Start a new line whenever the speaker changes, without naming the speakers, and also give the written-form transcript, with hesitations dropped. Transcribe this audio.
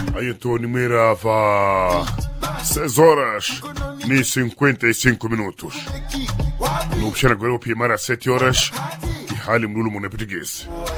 Aí então, Nimeira, vá 6 horas e 55 minutos. No Pixana agora, o Piemara 7 horas e Halim Lulu Mone Português.